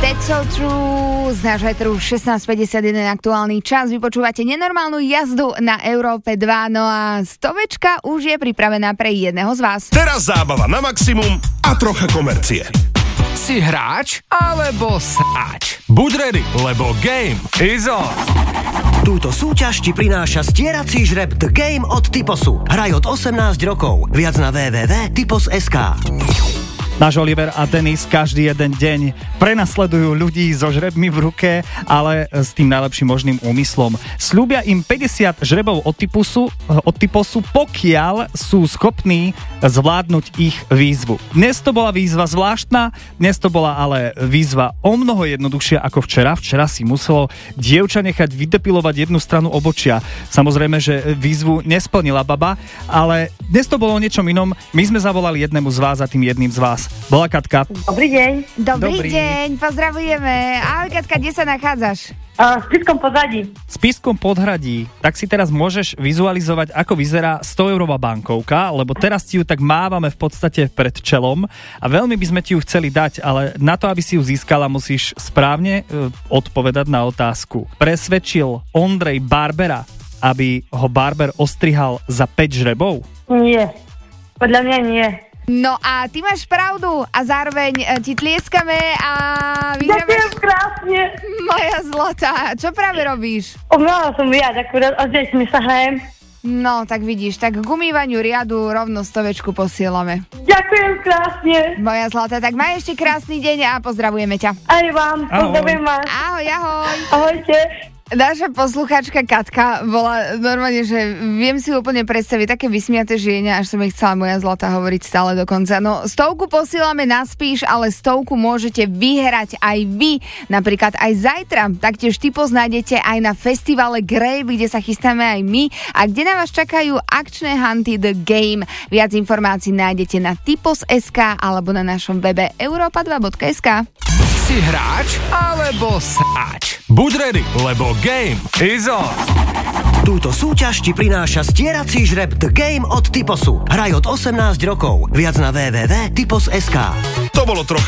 That's so true. Z nášho etru 16:51 aktuálny čas. Vy počúvate nenormálnu jazdu na Európe 2. No a stovečka už je pripravená pre jedného z vás. Teraz zábava na maximum a trocha komercie. Si hráč alebo sráč? Buď ready, lebo game is on. Túto súťaž ti prináša stierací žreb The Game od Typosu. Hraj od 18 rokov. Viac na www.typos.sk. Náš Oliver a Denis každý jeden deň prenasledujú ľudí so žrebmi v ruke, ale s tým najlepším možným úmyslom. Sľúbia im 50 žrebov od Typosu, pokiaľ sú schopní zvládnuť ich výzvu. Dnes to bola výzva zvláštna, dnes to bola ale výzva o mnoho jednoduchšia ako včera. Včera si muselo dievča nechať vydepilovať jednu stranu obočia. Samozrejme, že výzvu nesplnila baba, ale dnes to bolo o niečom inom. My sme zavolali jednému z vás a tým jedným z vás bola Katka. Dobrý deň. Dobrý deň, pozdravujeme. Ahoj Katka, kde sa nachádzaš? V Spišskom podhradí. V Spišskom podhradí. Tak si teraz môžeš vizualizovať, ako vyzerá 100-eurová bankovka, lebo teraz ti ju tak mávame v podstate pred čelom a veľmi by sme ti ju chceli dať, ale na to, aby si ju získala, musíš správne odpovedať na otázku. Presvedčil Ondrej Barbera, aby ho Barber ostrihal za 5 žrebov? Nie. Podľa mňa nie. No a ty máš pravdu a zároveň ti tlieskame a vyhrávaš... Ďakujem krásne. Moja zlatá, čo práve robíš? Umela som riad, akurát a s deťmi sa hrajem. No, tak vidíš, tak k umývaniu riadu rovno stovečku posielame. Ďakujem krásne. Moja zlatá, tak maj ešte krásny deň a pozdravujeme ťa. Aj vám, pozdravujem vás. Ahoj, ahoj. Ahojte. Naša poslucháčka Katka bola normálne, že viem si úplne predstaviť také vysmiaté žienia, až som jej chcela moja zlatá hovoriť stále dokonca. No 100 posielame na Spíš, ale 100 môžete vyhrať aj vy, napríklad aj zajtra. Taktiež Typos nájdete aj na festivale Grape, kde sa chystáme aj my a kde na vás čakajú akčné hunty The Game. Viac informácií nájdete na typos.sk alebo na našom webe europa2.sk. Si hráč alebo sráč? Buď ready, lebo game is on. Túto súťaž ti prináša stierací žreb The Game od Typosu. Hraj od 18 rokov. Viac na www.typos.sk. To bolo trocha